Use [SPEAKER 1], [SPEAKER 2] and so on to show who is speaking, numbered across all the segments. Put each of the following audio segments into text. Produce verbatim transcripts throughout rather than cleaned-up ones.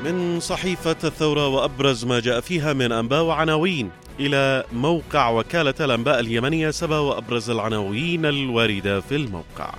[SPEAKER 1] من صحيفة الثورة وأبرز ما جاء فيها من أنباء وعناوين، إلى موقع وكالة الأنباء اليمنية سبا وأبرز العناوين الواردة في الموقع.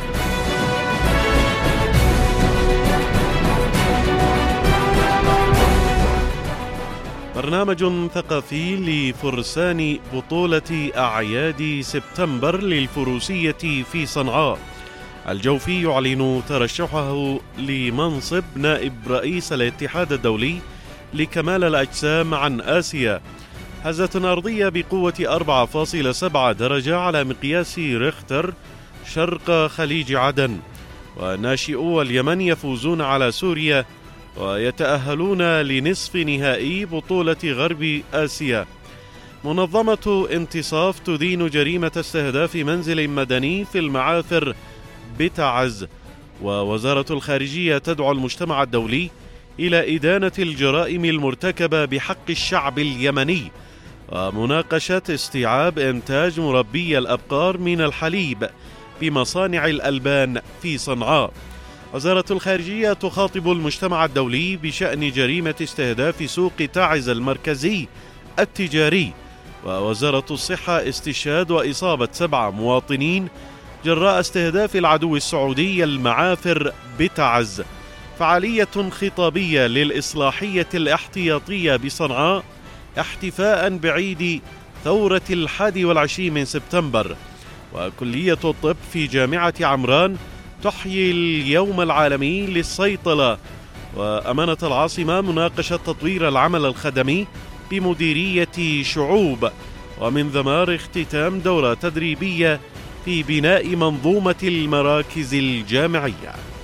[SPEAKER 1] برنامج ثقافي لفرسان بطولة أعياد سبتمبر للفروسية في صنعاء. الجوفي يعلن ترشحه لمنصب نائب رئيس الاتحاد الدولي لكمال الأجسام عن آسيا. هزة أرضية بقوة أربعة فاصلة سبعة درجة على مقياس ريختر شرق خليج عدن. وناشئو اليمن يفوزون على سوريا ويتأهلون لنصف نهائي بطولة غرب آسيا. منظمة انتصاف تدين جريمة استهداف منزل مدني في المعافر بتعز. ووزارة الخارجية تدعو المجتمع الدولي إلى إدانة الجرائم المرتكبة بحق الشعب اليمني. ومناقشة استيعاب إنتاج مربي الأبقار من الحليب بمصانع الألبان في صنعاء. وزارة الخارجية تخاطب المجتمع الدولي بشأن جريمة استهداف سوق تعز المركزي التجاري. ووزارة الصحة استشهاد وإصابة سبعة مواطنين جراء استهداف العدو السعودي المعافر بتعز. فعالية خطابية للإصلاحية الاحتياطية بصنعاء احتفاء بعيد ثورة الحادي والعشرين من سبتمبر. وكلية الطب في جامعة عمران تحيي اليوم العالمي للصيدلة. وأمانة العاصمة مناقشة تطوير العمل الخدمي بمديرية شعوب. ومن ذمار اختتام دورة تدريبية في بناء منظومة المراكز الجامعية.